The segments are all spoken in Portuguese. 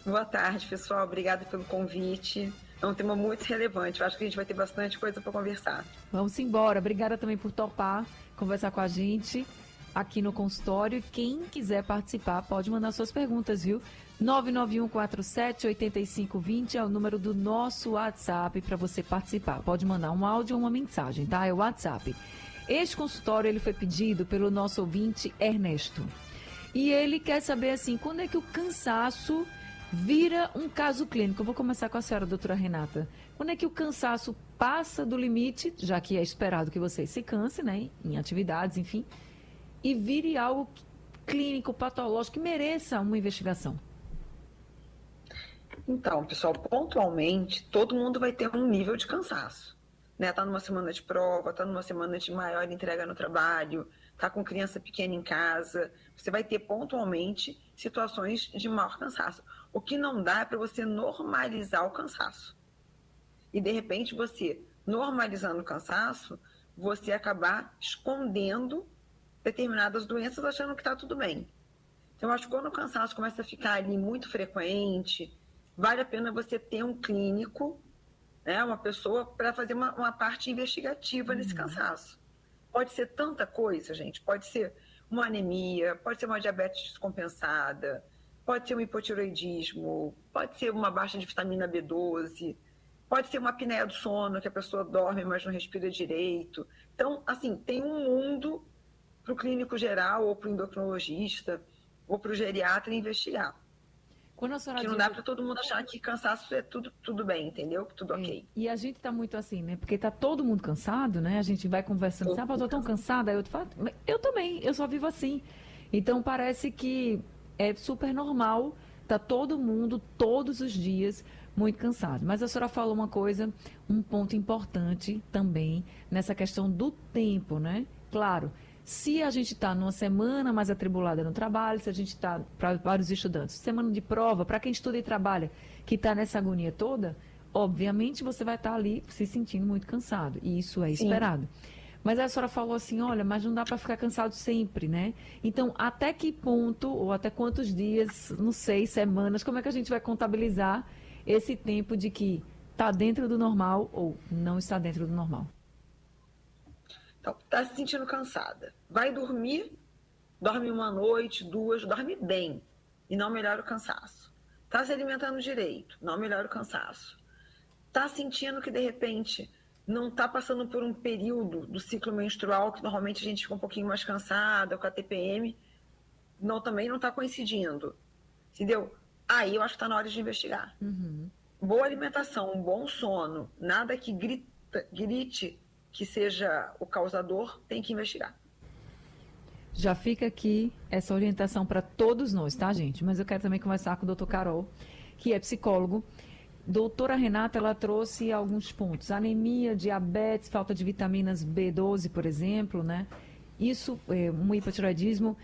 Boa tarde, pessoal. Obrigada pelo convite. É um tema muito relevante. Eu acho que a gente vai ter bastante coisa para conversar. Vamos embora. Obrigada também por topar conversar com a gente aqui no consultório. Quem quiser participar pode mandar suas perguntas, viu? 991478520 é o número do nosso WhatsApp para você participar. Pode mandar um áudio ou uma mensagem, tá? É o WhatsApp. Este consultório ele foi pedido pelo nosso ouvinte Ernesto. E ele quer saber assim, quando é que o cansaço vira um caso clínico? Eu vou começar com a senhora, doutora Renata. Quando é que o cansaço passa do limite, já que é esperado que você se canse, né, em atividades, enfim, e vire algo clínico, patológico, que mereça uma investigação? Então, pessoal, pontualmente, todo mundo vai ter um nível de cansaço. Né? Tá numa semana de prova, tá numa semana de maior entrega no trabalho, tá com criança pequena em casa. Você vai ter pontualmente situações de maior cansaço. O que não dá é para você normalizar o cansaço. E, de repente, você, normalizando o cansaço, você acabar escondendo determinadas doenças achando que está tudo bem. Então, eu acho que quando o cansaço começa a ficar ali muito frequente, vale a pena você ter um clínico, né, uma pessoa, para fazer uma parte investigativa nesse cansaço. Pode ser tanta coisa, gente. Pode ser uma anemia, pode ser uma diabetes descompensada, pode ser um hipotiroidismo, pode ser uma baixa de vitamina B12, pode ser uma apneia do sono, que a pessoa dorme, mas não respira direito. Então, assim, tem um mundo para o clínico geral, ou para o endocrinologista, ou para o geriatra investigar. Quando a senhora Que não diz... dá para todo mundo achar que cansaço é tudo bem, entendeu? Tudo ok. E a gente tá muito assim, né? Porque tá todo mundo cansado, né? A gente vai conversando assim, eu tô tão cansada. Aí eu falo, eu também, eu só vivo assim. Então parece que é super normal, tá todo mundo, todos os dias, muito cansado. Mas a senhora falou uma coisa, um ponto importante também, nessa questão do tempo, né? Claro, se a gente está numa semana mais atribulada no trabalho, se a gente está, para vários estudantes, semana de prova, para quem estuda e trabalha, que está nessa agonia toda, obviamente você vai estar ali se sentindo muito cansado, e isso é Sim. esperado. Mas a senhora falou assim, olha, mas não dá para ficar cansado sempre, né? Então, até que ponto, ou até quantos dias, não sei, semanas, como é que a gente vai contabilizar esse tempo de que está dentro do normal ou não está dentro do normal? Então, tá se sentindo cansada. Vai dormir, dorme uma noite, duas, dorme bem e não melhora o cansaço. Tá se alimentando direito, não melhora o cansaço. Tá sentindo que, de repente, não tá passando por um período do ciclo menstrual que normalmente a gente fica um pouquinho mais cansada, com a TPM, não, também não tá coincidindo. Entendeu? Aí eu acho que tá na hora de investigar. Boa alimentação, um bom sono, nada que grite que seja o causador, tem que investigar. Já fica aqui essa orientação para todos nós, tá, gente? Mas eu quero também conversar com o doutor Carol, que é psicólogo. Doutora Renata, ela trouxe alguns pontos. Anemia, diabetes, falta de vitaminas B12, por exemplo, né? Isso, um hipotireoidismo,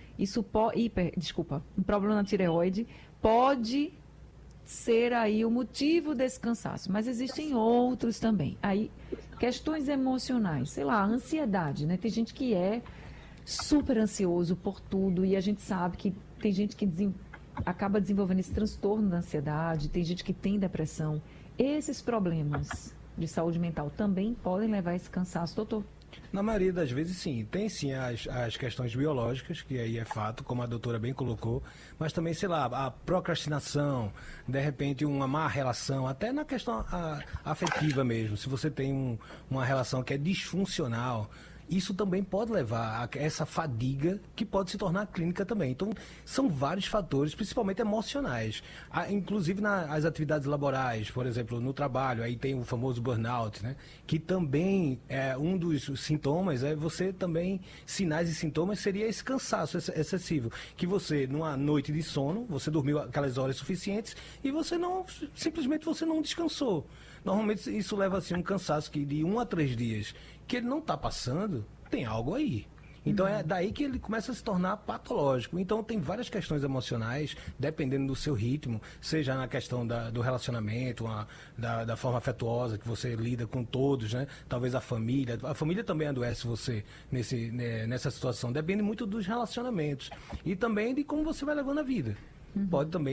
um problema na tireoide, pode ser aí o motivo desse cansaço, mas existem outros também. Aí, questões emocionais, sei lá, ansiedade, né? Tem gente que é super ansioso por tudo e a gente sabe que tem gente que acaba desenvolvendo esse transtorno da ansiedade, tem gente que tem depressão. Esses problemas de saúde mental também podem levar a esse cansaço, doutor? Na maioria das vezes, sim. Tem, sim, as questões biológicas, que aí é fato, como a doutora bem colocou, mas também, sei lá, a procrastinação, de repente uma má relação, até na questão afetiva mesmo. Se você tem uma relação que é disfuncional, isso também pode levar a essa fadiga que pode se tornar clínica também. Então, são vários fatores, principalmente emocionais. Inclusive nas atividades laborais, por exemplo, no trabalho, aí tem o famoso burnout, né? Que também é um dos sintomas, você também, sinais e sintomas, seria esse cansaço excessivo. Que você, numa noite de sono, você dormiu aquelas horas suficientes e você simplesmente você não descansou. Normalmente isso leva assim um cansaço que de 1 a 3 dias, que ele não está passando, tem algo aí. Então é daí que ele começa a se tornar patológico. Então tem várias questões emocionais, dependendo do seu ritmo, seja na questão do relacionamento, da forma afetuosa que você lida com todos, né? Talvez a família também adoece você nessa situação. Depende muito dos relacionamentos e também de como você vai levando a vida. Pode também